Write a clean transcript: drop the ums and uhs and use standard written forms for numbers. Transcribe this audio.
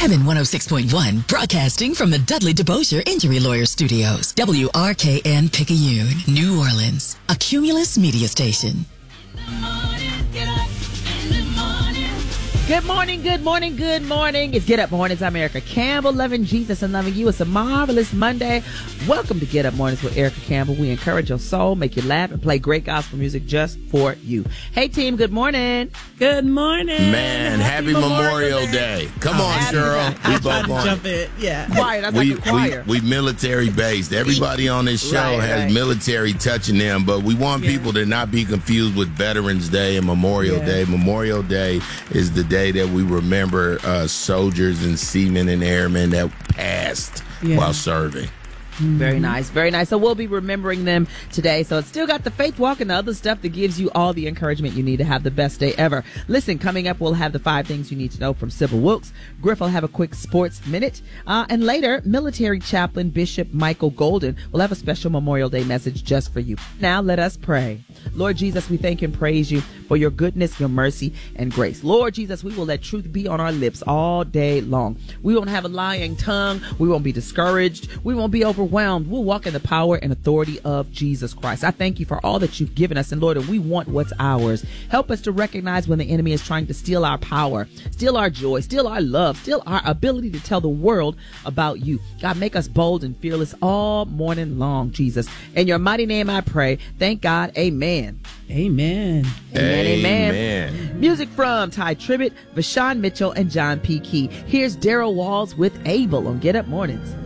Heaven 106.1, broadcasting from the Dudley DeBosier Injury Lawyer Studios. WRKN Picayune, New Orleans, a Cumulus media station. Good morning, good morning, good morning. It's Get Up Mornings. I'm Erica Campbell, loving Jesus and loving you. It's a marvelous Monday. Welcome to Get Up Mornings with Erica Campbell. We encourage your soul, make you laugh, and play great gospel music just for you. Hey, team, good morning. Good morning. Man, happy Memorial Day. Come on, Cheryl. We both want jump in. Yeah. Choir, that's like a choir. We military based. Everybody on this show has military touching them, but we want people to not be confused with Veterans Day and Memorial Day. Memorial Day is the day that we remember soldiers and seamen and airmen that passed while serving. Very nice, very nice. So we'll be remembering them today. So it's still got the faith walk and the other stuff that gives you all the encouragement you need to have the best day ever. Listen, coming up, we'll have the 5 things you need to know from Sybil Wilkes. Griff will have a quick sports minute. And later, military chaplain Bishop Michael Golden will have a special Memorial Day message just for you. Now let us pray. Lord Jesus, we thank and praise you for your goodness, your mercy, and grace. Lord Jesus, we will let truth be on our lips all day long. We won't have a lying tongue. We won't be discouraged. We won't be overwhelmed. We'll walk in the power and authority of Jesus Christ. I thank you for all that you've given us. And Lord, we want what's ours. Help us to recognize when the enemy is trying to steal our power, steal our joy, steal our love, steal our ability to tell the world about you. God, make us bold and fearless all morning long, Jesus. In your mighty name I pray. Thank God. Amen. Amen. Amen. Amen. Music from Ty Tribbett, Vashawn Mitchell, and John P. Key. Here's Daryl Walls with Abel on Get Up Mornings.